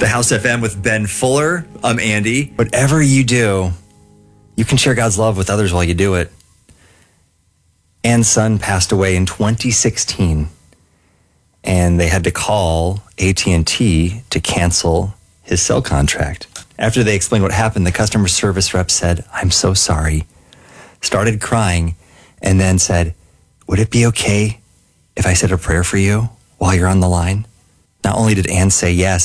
The House FM with Ben Fuller. I'm Andy. Whatever you do, you can share God's love with others while you do it. Ann's son passed away in 2016, and they had to call AT&T to cancel his cell contract. After they explained what happened, the customer service rep said, "I'm so sorry," started crying, and then said, "Would it be okay if I said a prayer for you while you're on the line?" Not only did Ann say yes,